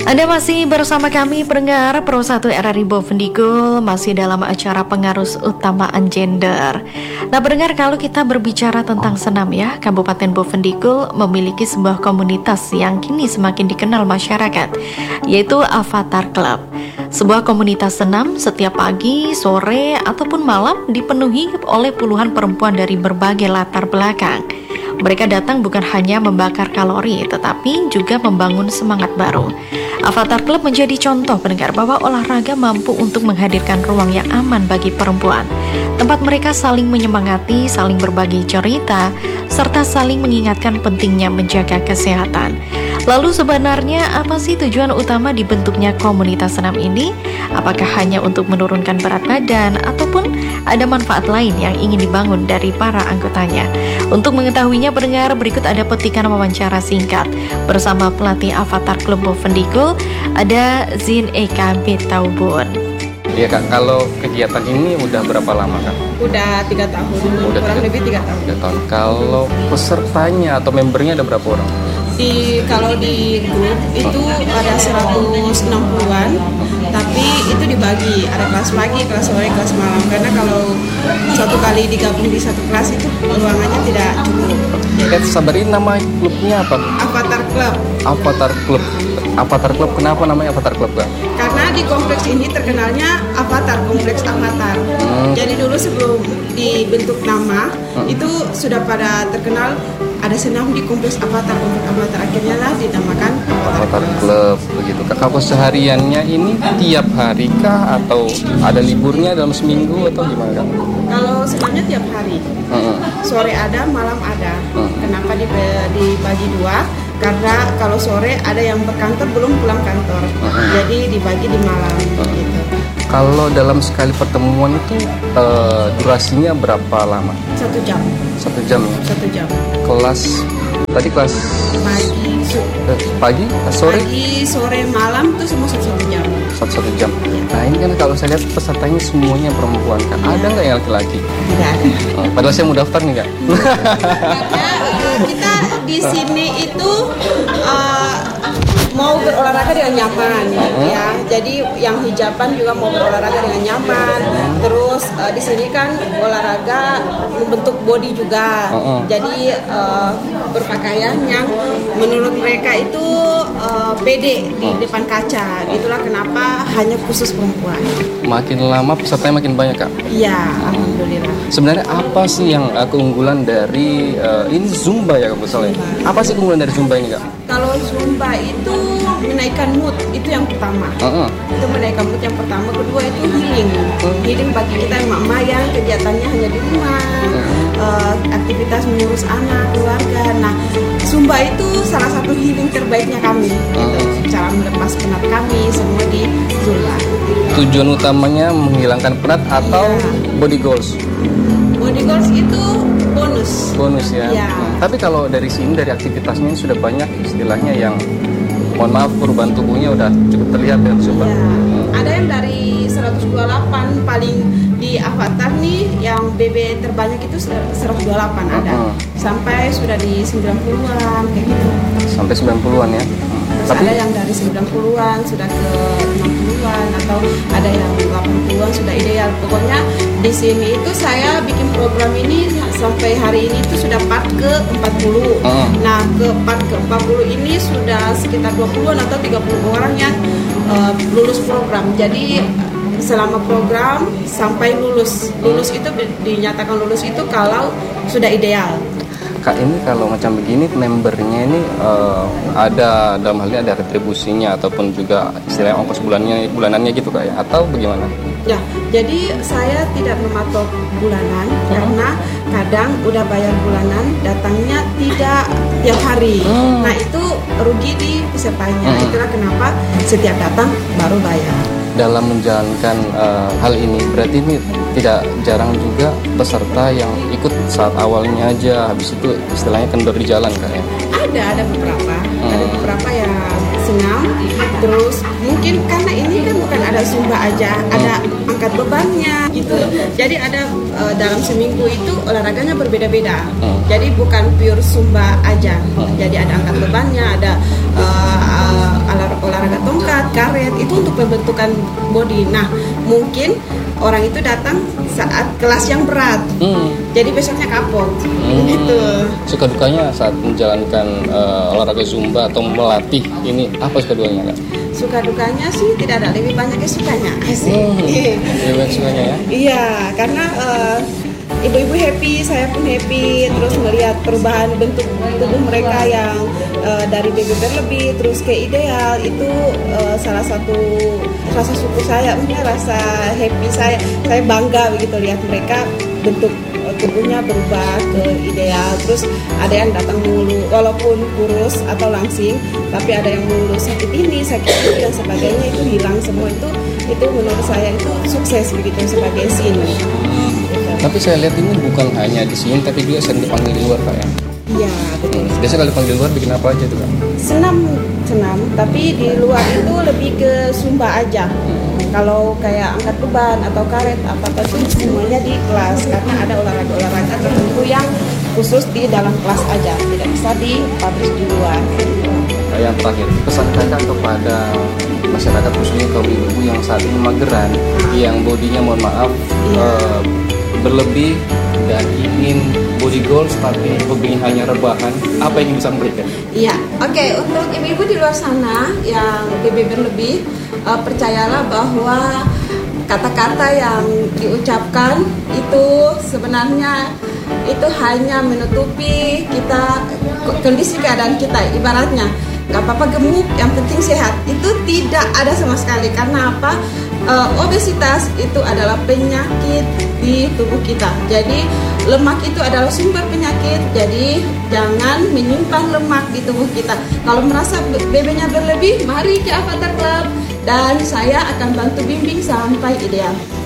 Anda masih bersama kami pendengar Pro 1 RRI Bovendigul, masih dalam acara pengarus utamaan gender. Nah pendengar, kalau kita berbicara tentang senam ya, Kabupaten Bovendigul memiliki sebuah komunitas yang kini semakin dikenal masyarakat, yaitu Avatar Club. Sebuah komunitas senam setiap pagi, sore, ataupun malam dipenuhi oleh puluhan perempuan dari berbagai latar belakang. Mereka datang bukan hanya membakar kalori, tetapi juga membangun semangat baru. Avatar Club menjadi contoh pendengar bahwa olahraga mampu untuk menghadirkan ruang yang aman bagi perempuan. Tempat mereka saling menyemangati, saling berbagi cerita, serta saling mengingatkan pentingnya menjaga kesehatan. Lalu sebenarnya apa sih tujuan utama dibentuknya komunitas senam ini? Apakah hanya untuk menurunkan berat badan ataupun ada manfaat lain yang ingin dibangun dari para anggotanya? Untuk mengetahuinya pendengar, berikut ada petikan wawancara singkat bersama pelatih Avatar Club Bovendigul, ada Zin Eka Betaubun. Iya Kak, kalau kegiatan ini udah berapa lama Kak? Udah 3 tahun, kurang lebih 3 tahun. 3 tahun. Kalau pesertanya atau membernya ada berapa orang? Kalau di grup itu ada 160-an, tapi itu dibagi, ada kelas pagi, kelas sore, kelas malam. Karena kalau satu kali digabung di satu kelas itu ruangannya tidak cukup. Sabarin nama klubnya apa? Avatar Club. Avatar Club. Avatar Club, kenapa namanya Avatar Club Kak? Karena di kompleks ini terkenalnya Avatar, kompleks Avatar. Jadi dulu sebelum dibentuk nama, itu sudah pada terkenal ada senam di kompleks Avatar, akhirnya lah dinamakan Avatar Club begitu Kak. Kalau sehariannya ini tiap hari kah atau ada liburnya dalam seminggu atau gimana Kak? Kalau sebenarnya tiap hari, sore ada, malam ada. Kenapa dibagi 2? Karena kalau sore ada yang berkantor belum pulang kantor, jadi dibagi di malam gitu. Kalau dalam sekali pertemuan itu durasinya berapa lama? 1 jam. 1 jam ya? 1 jam. Kelas tadi kelas pagi, sore? Pagi, sore, malam itu semua 1 jam. 1 jam. Nah ini kan kalau saya lihat pesertanya semuanya perempuan kan? Ada nggak yang laki-laki? Tidak ada. Padahal saya mau daftar nih Kak. Karena kita di sini itu mau berolahraga dengan nyaman ya. Jadi yang hijaban juga mau berolahraga dengan nyaman. Terus di sini kan olahraga membentuk body juga. Jadi berpakaian yang menurut mereka itu pede di depan kaca. Itulah kenapa hanya khusus perempuan. Makin lama pesertanya makin banyak Kak? Iya, alhamdulillah. Sebenarnya apa sih yang keunggulan dari ini Zumba ya Kak misalnya? Apa sih keunggulan dari Zumba ini Kak? Kalau Zumba itu menaikkan mood, itu yang pertama. Itu menaikkan mood yang pertama. Kedua itu healing. Healing bagi kita emak-emak yang kegiatannya hanya di rumah, aktivitas mengurus anak, keluarga. Nah, Zumba itu salah satu healing terbaiknya kami. Gitu. Cara melepas penat kami semua di Zumba. Tujuan utamanya menghilangkan penat atau body goals? Body goals itu bonus ya. Ya. Tapi kalau dari sini, dari aktivitasnya sudah banyak istilahnya yang mohon maaf perubahan tubuhnya udah cukup terlihat ya coba. Ya. Ada yang dari 128 paling di Avatar nih yang BB terbanyak itu 128 ada. Sampai sudah di 90-an kayak gitu. Sampai 90-an ya. Terus ada yang dari 90-an sudah ke 60-an atau ada yang 80-an sudah ideal. Pokoknya di sini itu saya bikin program ini sampai hari ini itu sudah part ke 40. Nah, part ke 40 ini sudah sekitar 20-an atau 30 orang yang lulus program. Jadi selama program sampai lulus itu dinyatakan lulus itu kalau sudah ideal. Kak, ini kalau macam begini membernya ini ada dalam hal ini ada retribusinya ataupun juga istilahnya ongkos bulanannya gitu Kak ya, atau bagaimana? Ya, jadi saya tidak mematok bulanan karena kadang udah bayar bulanan datangnya tidak tiap hari. Nah itu rugi di pesertanya. Itulah kenapa setiap datang baru bayar. Dalam menjalankan hal ini berarti ini tidak jarang juga peserta yang ikut saat awalnya aja, habis itu istilahnya kendor di jalan Kak ya? Ada beberapa yang senam, terus mungkin karena ini kan bukan ada Zumba aja, ada angkat bebannya gitu. Jadi ada dalam seminggu itu olahraganya berbeda-beda. Jadi bukan pure Zumba aja. Jadi ada angkat bebannya, ada olahraga tongkat. karet itu untuk pembentukan body. Nah, mungkin orang itu datang saat kelas yang berat, jadi besoknya kapok, gitu. Suka dukanya saat menjalankan olahraga zumba atau melatih ini apa suka dukanya Kak? Suka dukanya sih tidak ada, lebih banyak sukanya sih. Lebih banyak sukanya ya? Iya, karena ibu-ibu happy, saya pun happy, terus melihat perubahan bentuk tubuh mereka yang dari baby berlebih terus ke ideal, itu salah satu rasa syukur saya, maksudnya rasa happy saya bangga begitu lihat mereka bentuk tubuhnya berubah ke ideal. Terus ada yang datang mulu walaupun kurus atau langsing, tapi ada yang mulu sakit ini sakit itu dan sebagainya, itu hilang semua. Itu menurut saya itu sukses begitu sebagai sin. Tapi saya lihat ini bukan hanya di sini tapi juga sering dipanggil di luar Kak ya? Iya, betul. Biasa kalau dipanggil di luar bikin apa aja tuh Kak? Senam, tapi di luar itu lebih ke Zumba aja. Kalau kayak angkat beban atau karet apa itu semuanya di kelas, karena ada olahraga tertentu yang khusus di dalam kelas aja, tidak bisa dipublish di luar. Yang terakhir, pesan Kakak kepada masyarakat khususnya kaum ibu yang saat ini mageran, yang bodinya mohon maaf berlebih dan ingin body goals tapi hobinya hanya rebahan, apa yang bisa memberikan? Iya, oke. Untuk ibu-ibu di luar sana yang BB berlebih, percayalah bahwa kata-kata yang diucapkan itu sebenarnya itu hanya menutupi kita kondisi keadaan kita. Ibaratnya gak apa-apa gemuk, yang penting sehat, itu tidak ada sama sekali. Karena apa? Obesitas itu adalah penyakit di tubuh kita. Jadi lemak itu adalah sumber penyakit. Jadi jangan menyimpan lemak di tubuh kita. Kalau merasa BB-nya berlebih, mari ke Avatar Club dan saya akan bantu bimbing sampai ideal.